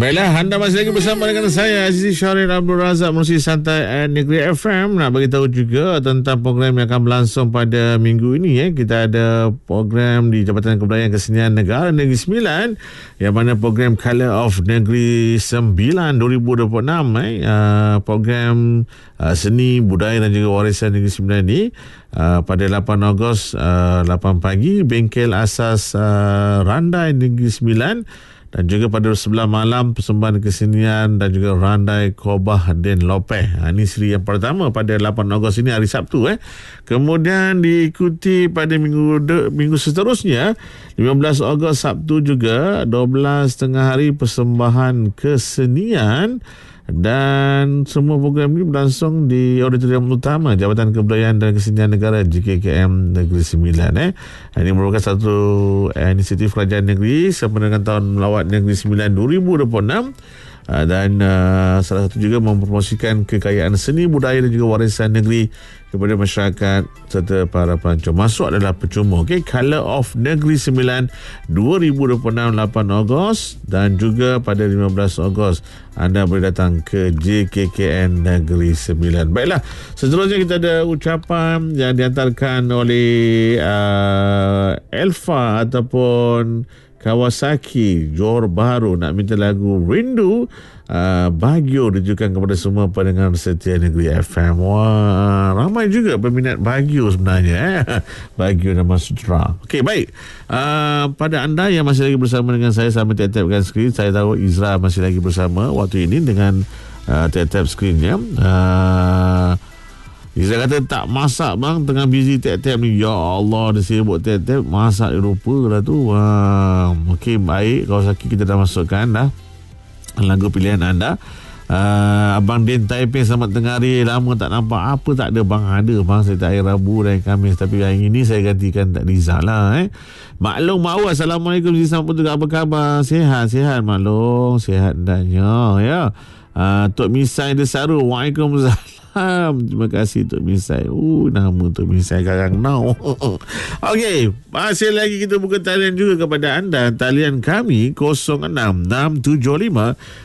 Baiklah, anda masih lagi bersama dengan saya Azizi Syarif Abdul Razak melalui Santai Negeri FM. Nak bagi tahu juga tentang program yang akan berlangsung pada minggu ini. Kita ada program di Jabatan Kebudayaan Kesenian Negara Negeri Sembilan, yang mana program Colour of Negeri Sembilan 2026 program seni, budaya dan juga warisan Negeri Sembilan ini pada 8 Ogos 8 pagi, Bengkel Asas Randai Negeri Sembilan. Dan juga pada 11 malam, persembahan kesenian dan juga Randai Kobah Den Lopeh. Ini seri yang pertama pada 8 Ogos ini, hari Sabtu. Kemudian diikuti pada minggu seterusnya, 15 Ogos Sabtu juga, 12 tengah hari persembahan kesenian. Dan semua program ini berlangsung di Auditorium Utama Jabatan Kebudayaan dan Kesenian Negara JKKM Negeri Sembilan. Ini merupakan satu inisiatif kerajaan negeri sempena dengan Tahun Melawat Negeri Sembilan 2026. Dan salah satu juga mempromosikan kekayaan seni, budaya dan juga warisan negeri kepada masyarakat serta para pelancong. Masuk adalah percuma. Colour of Negeri Sembilan 2026 8 Ogos, dan juga pada 15 Ogos anda boleh datang ke JKKN Negeri Sembilan. Baiklah, seterusnya kita ada ucapan yang dihantarkan oleh Elfa ataupun Kawasaki Johor Bahru, nak minta lagu Rindu Bahagia ditujukan kepada semua pendengar setia Negeri FM. Wah, ramai juga peminat Bahagia sebenarnya. Bahagia nama sutera. Okey, baik. Pada anda yang masih lagi bersama dengan saya sampai tap-tapkan skrin, saya tahu Izra masih lagi bersama waktu ini dengan tap-tap skrinnya. Dia kata tak masak bang, tengah busy tap-tap ni. Ya Allah, dia sibuk tap-tap, masak lupa lah tu. Okey, baik. Kalau sakit kita dah masukkan dah lagu pilihan anda. Abang Din Taiping, selamat tengah hari. Lama tak nampak. Apa tak ada bang? Ada bang, saya tak hari Rabu dan Khamis. Tapi hari ini saya gantikan tak Rizal lah. Maklum Mawar, Assalamualaikum. Selamat juga, apa khabar? Sihat Maklum, sihat danya ya. Tok Misai Desaru, Waalaikumsalam. Terima kasih Tok Misai. Nama Tok Misai Karang Now. Okey, masih lagi kita buka talian juga kepada anda. Talian kami 066755